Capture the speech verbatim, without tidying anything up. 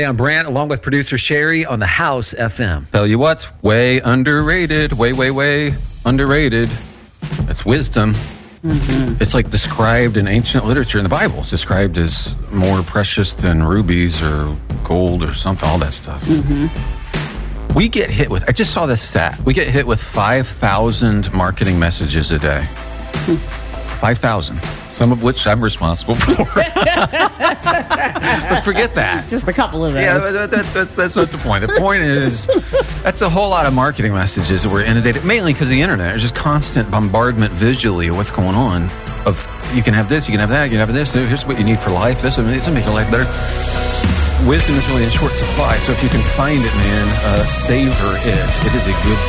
Hey, I'm Brant, along with producer Sherry on the House F M. Tell you what, way underrated, way, way, way underrated. That's wisdom. Mm-hmm. It's like described in ancient literature in the Bible. It's described as more precious than rubies or gold or something, all that stuff. Mm-hmm. We get hit with, I just saw this stat, we get hit with five thousand marketing messages a day. Hmm. five thousand. Some of which I'm responsible for. But forget that. Just a couple of those. Yeah, that, that, that, that's not the point. The point is, that's a whole lot of marketing messages that we're inundated, mainly because of the internet. There's just constant bombardment visually of what's going on. Of you can have this, you can have that, you can have this. Here's what you need for life. This will make your life better. Wisdom is really in short supply, so if you can find it, man, uh, savor it. It is a good